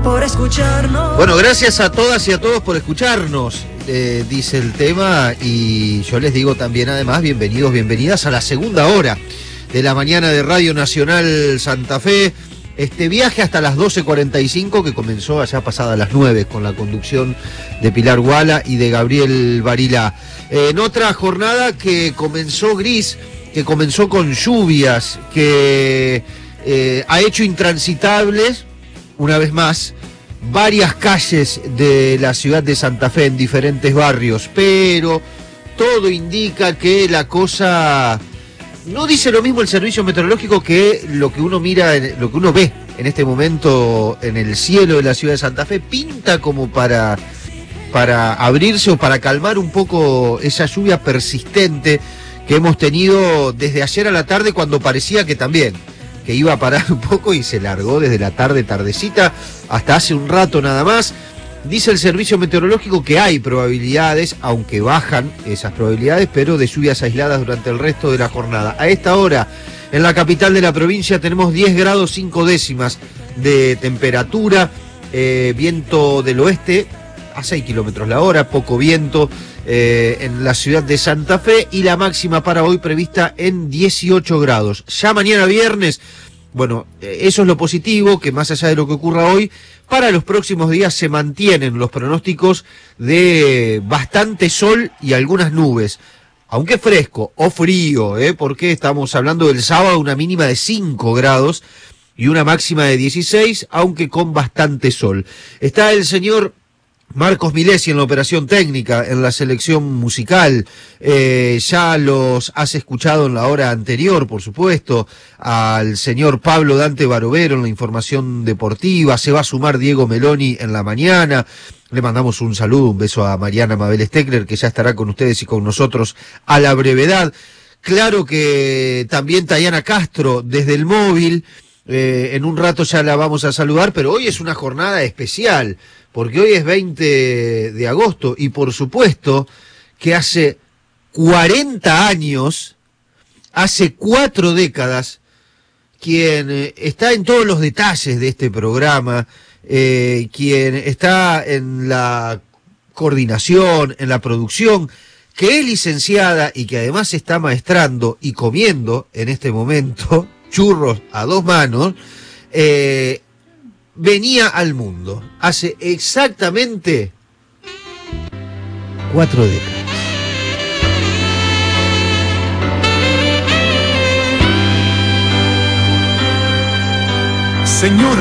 por escucharnos. Bueno, gracias a todas y a todos por escucharnos, dice el tema, y yo les digo también además bienvenidos, bienvenidas a la segunda hora de la mañana de Radio Nacional Santa Fe. Este viaje hasta las 12:45 que comenzó allá pasadas las 9 con la conducción de Pilar Guala y de Gabriel Barilá. En otra jornada que comenzó gris, que comenzó con lluvias, que ha hecho intransitables, una vez más, varias calles de la ciudad de Santa Fe en diferentes barrios, pero todo indica que la cosa... No dice lo mismo el servicio meteorológico que lo que uno mira, lo que uno ve en este momento en el cielo de la ciudad de Santa Fe. Pinta como para abrirse o para calmar un poco esa lluvia persistente que hemos tenido desde ayer a la tarde, cuando parecía que también, que iba a parar un poco, y se largó desde la tardecita hasta hace un rato nada más. Dice el servicio meteorológico que hay probabilidades, aunque bajan esas probabilidades, pero de lluvias aisladas durante el resto de la jornada. A esta hora, en la capital de la provincia, tenemos 10 grados 5 décimas de temperatura, viento del oeste a 6 kilómetros la hora, poco viento en la ciudad de Santa Fe, y la máxima para hoy prevista en 18 grados. Ya mañana viernes, bueno, eso es lo positivo, que más allá de lo que ocurra hoy, para los próximos días se mantienen los pronósticos de bastante sol y algunas nubes, aunque fresco o frío, porque estamos hablando del sábado, una mínima de 5 grados y una máxima de 16, aunque con bastante sol. Está el señor Marcos Milesi en la operación técnica, en la selección musical. Ya los has escuchado en la hora anterior, por supuesto, al señor Pablo Dante Barovero en la información deportiva. Se va a sumar Diego Meloni en la mañana. Le mandamos un saludo, un beso a Mariana Mabel Steckler, que ya estará con ustedes y con nosotros a la brevedad. Claro que también Tayana Castro desde el móvil. En un rato ya la vamos a saludar, pero hoy es una jornada especial, porque hoy es 20 de agosto y por supuesto que hace 40 años, hace 4 décadas, quien está en todos los detalles de este programa, quien está en la coordinación, en la producción, que es licenciada y que además está maestrando y comiendo en este momento churros a 2 manos, venía al mundo hace exactamente 4 décadas. Señora.